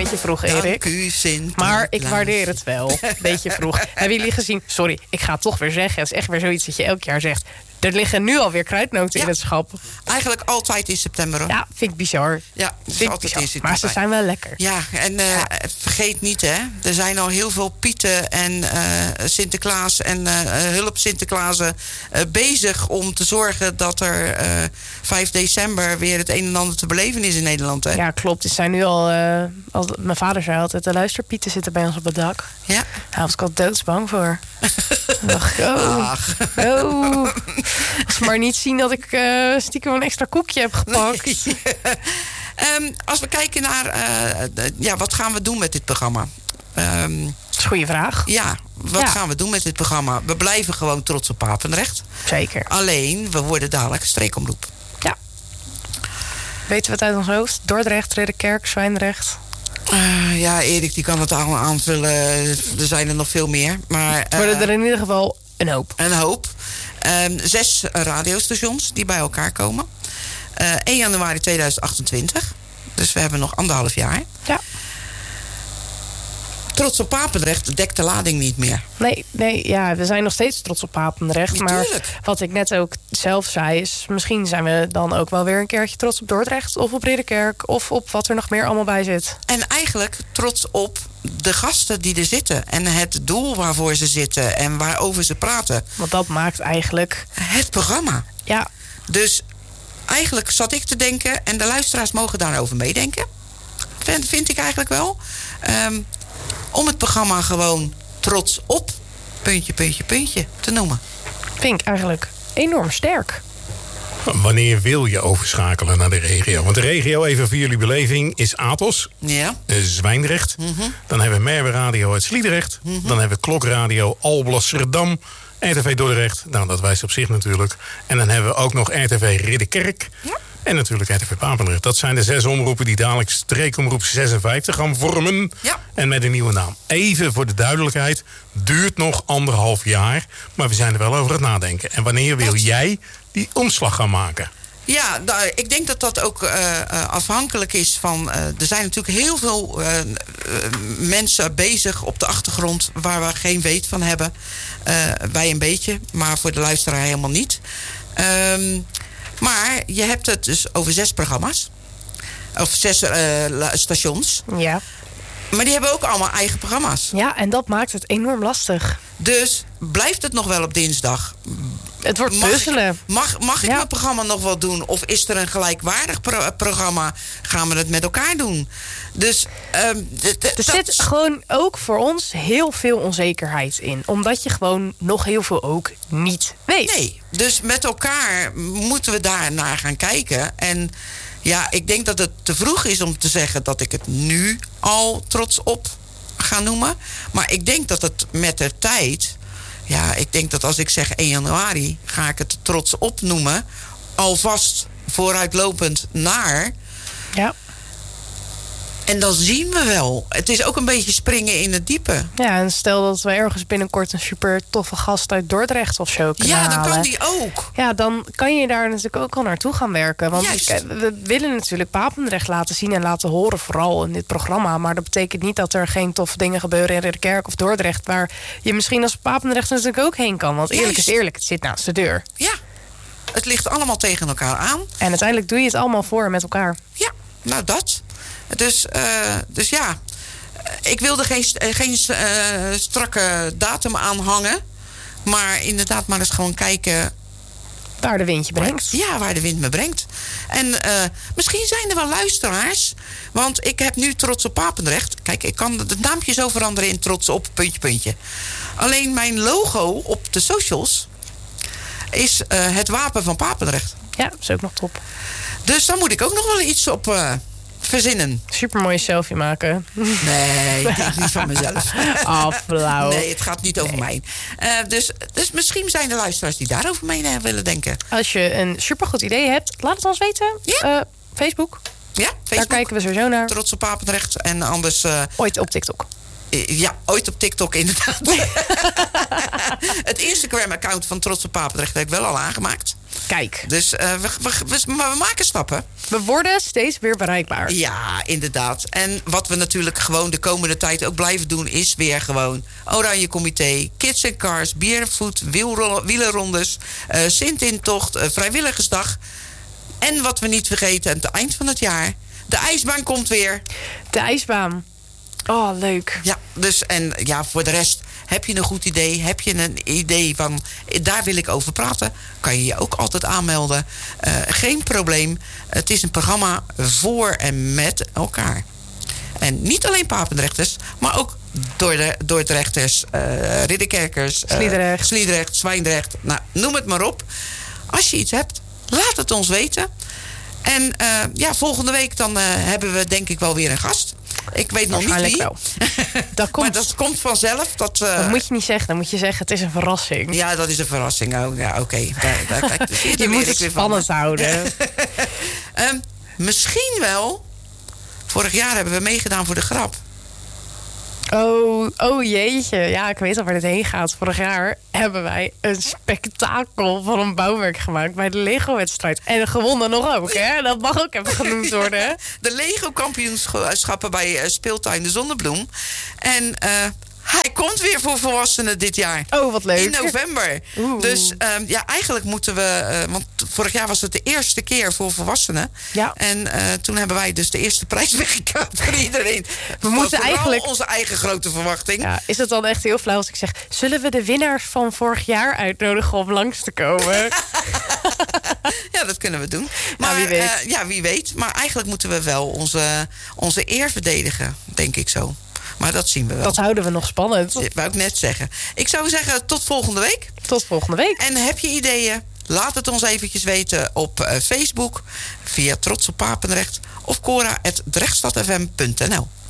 beetje vroeg, Erik. Dank u, Sinterklaas. Maar ik waardeer het wel. Beetje vroeg. Hebben jullie gezien? Sorry, ik ga het toch weer zeggen. Het is echt weer zoiets dat je elk jaar zegt. Er liggen nu alweer kruidnoten in het schap. Eigenlijk altijd in september, hoor. Ja, vind ik bizar. Ja, het is altijd in september. Maar ze zijn wel lekker. Ja, en vergeet niet, hè. Er zijn al heel veel Pieten en Sinterklaas en hulp Sinterklaasen bezig om te zorgen dat er 5 december weer het een en ander te beleven is in Nederland, hè. Ja, klopt. Er zijn nu al, mijn vader zei altijd, de luisterpieten zitten bij ons op het dak. Ja. Daar was ik al doodsbang voor. Dacht ik, als maar niet zien dat ik stiekem een extra koekje heb gepakt. Nee. Als we kijken naar wat gaan we doen met dit programma? Dat is een goede vraag. Ja, wat gaan we doen met dit programma? We blijven gewoon trots op Papendrecht. Zeker. Alleen, we worden dadelijk een streekomroep. Ja. Weten we het uit ons hoofd? Dordrecht, Ridderkerk, Zwijndrecht. Ja, Erik die kan het allemaal aanvullen. Er zijn er nog veel meer. Maar worden er in ieder geval een hoop. Een hoop. 6 radiostations die bij elkaar komen. 1 januari 2028. Dus we hebben nog 1,5 jaar. Ja. Trots op Papendrecht dekt de lading niet meer. Nee, ja, we zijn nog steeds trots op Papendrecht. Ja, maar tuurlijk. wat ik net ook zelf zei is, misschien zijn we dan ook wel weer een keertje trots op Dordrecht of op Ridderkerk of op wat er nog meer allemaal bij zit. En eigenlijk trots op de gasten die er zitten en het doel waarvoor ze zitten en waarover ze praten. Want dat maakt eigenlijk het programma. Ja. Dus eigenlijk zat ik te denken, en de luisteraars mogen daarover meedenken. Vind ik eigenlijk wel. Om het programma gewoon trots op puntje te noemen. Vind ik eigenlijk enorm sterk. Wanneer wil je overschakelen naar de regio? Want de regio, even voor jullie beleving, is Athos. Ja. Zwijndrecht. Dan hebben we Merwe Radio uit Sliedrecht. Dan hebben we Klokradio Alblasserdam. RTV Dordrecht, nou dat wijst op zich natuurlijk. En dan hebben we ook nog RTV Ridderkerk. Ja. En natuurlijk RTV Papendrecht. Dat zijn de 6 omroepen die dadelijk streekomroep 56 gaan vormen. Ja. En met een nieuwe naam. Even voor de duidelijkheid, duurt nog 1,5 jaar. Maar we zijn er wel over het nadenken. En wanneer wil jij die omslag gaan maken? Ja, ik denk dat dat ook afhankelijk is van... er zijn natuurlijk heel veel mensen bezig op de achtergrond... waar we geen weet van hebben. Wij een beetje, maar voor de luisteraar helemaal niet. Maar je hebt het dus over 6 programma's. Of 6 stations. Ja. Maar die hebben ook allemaal eigen programma's. Ja, en dat maakt het enorm lastig. Dus blijft het nog wel op dinsdag? Het wordt puzzelen. Mag ik mijn programma nog wel doen? Of is er een gelijkwaardig programma? Gaan we het met elkaar doen? Dus er zit gewoon ook voor ons heel veel onzekerheid in. Omdat je gewoon nog heel veel ook niet weet. Nee, dus met elkaar moeten we daar naar gaan kijken. En ja, ik denk dat het te vroeg is om te zeggen dat ik het nu al trots op ga noemen. Maar ik denk dat het met de tijd... Ja, ik denk dat als ik zeg 1 januari ga ik het trots op noemen. Alvast vooruitlopend naar. Ja. En dan zien we wel. Het is ook een beetje springen in het diepe. Ja, en stel dat we ergens binnenkort een super toffe gast uit Dordrecht of zo kunnen halen. Ja, dan kan die ook. Ja, dan kan je daar natuurlijk ook al naartoe gaan werken. Want we willen natuurlijk Papendrecht laten zien en laten horen, vooral in dit programma. Maar dat betekent niet dat er geen toffe dingen gebeuren in Ridderkerk of Dordrecht, waar je misschien als Papendrecht natuurlijk ook heen kan. Want eerlijk is eerlijk, het zit naast de deur. Ja, het ligt allemaal tegen elkaar aan. En uiteindelijk doe je het allemaal voor met elkaar. Ja, nou dat. Dus ja, ik wilde geen strakke datum aanhangen. Maar inderdaad maar eens gewoon kijken... Waar de wind je brengt. Ja, waar de wind me brengt. En misschien zijn er wel luisteraars. Want ik heb nu Trots op Papendrecht. Kijk, ik kan het naampje zo veranderen in Trots op puntje. Alleen mijn logo op de socials is het wapen van Papendrecht. Ja, dat is ook nog top. Dus daar moet ik ook nog wel iets op... verzinnen. Supermooie selfie maken. Nee, ik denk niet van mezelf. Flauw. Nee, het gaat niet over mij. Dus misschien zijn er luisteraars die daarover mee willen denken. Als je een supergoed idee hebt, laat het ons weten. Ja. Facebook. Ja, Facebook. Daar kijken we sowieso naar. Trots op Papendrecht. En anders... ooit op TikTok. Ja, ooit op TikTok inderdaad. Het Instagram-account van Trots op Papendrecht heb ik wel al aangemaakt. Kijk. Dus maar we maken stappen. We worden steeds weer bereikbaar. Ja, inderdaad. En wat we natuurlijk gewoon de komende tijd ook blijven doen... is weer gewoon Oranje Comité, Kids and Cars, Beer Food, wielerrondes... Sint-intocht, Vrijwilligersdag. En wat we niet vergeten, aan het eind van het jaar... de ijsbaan komt weer. De ijsbaan. Oh, leuk. Ja, dus en ja, voor de rest... heb je een goed idee? Heb je een idee van... daar wil ik over praten? Kan je je ook altijd aanmelden. Geen probleem. Het is een programma voor en met elkaar. En niet alleen Papendrechters... maar ook Dordrechters, Ridderkerkers... Sliedrecht, Zwijndrecht. Nou, noem het maar op. Als je iets hebt, laat het ons weten. En volgende week dan hebben we denk ik wel weer een gast... Ik weet nog niet wie. Wel. Dat komt. Maar dat komt vanzelf. Dat moet je niet zeggen. Dan moet je zeggen, het is een verrassing. Ja, dat is een verrassing. Oh, ja, oké. Je moet het spannend houden. Misschien wel. Vorig jaar hebben we meegedaan voor de grap. Oh jeetje. Ja, ik weet al waar dit heen gaat. Vorig jaar hebben wij een spektakel van een bouwwerk gemaakt... bij de Lego-wedstrijd. En gewonnen nog ook, hè? Dat mag ook even genoemd worden. De Lego-kampioenschappen bij Speeltuin de Zonnebloem. En... hij komt weer voor volwassenen dit jaar. Oh, wat leuk. In november. Dus eigenlijk moeten we... want vorig jaar was het de eerste keer voor volwassenen. Ja. En toen hebben wij dus de eerste prijs weggekaapt voor iedereen. We moeten eigenlijk... onze eigen grote verwachting. Ja, is het dan echt heel flauw als ik zeg... zullen we de winnaars van vorig jaar uitnodigen om langs te komen? Ja, dat kunnen we doen. Maar wie weet. Wie weet. Maar eigenlijk moeten we wel onze eer verdedigen, denk ik zo. Maar dat zien we wel. Dat houden we nog spannend. Dat wou ik net zeggen. Ik zou zeggen, tot volgende week. Tot volgende week. En heb je ideeën? Laat het ons eventjes weten op Facebook... via Trots op Papendrecht... of cora@drechtstadfm.nl.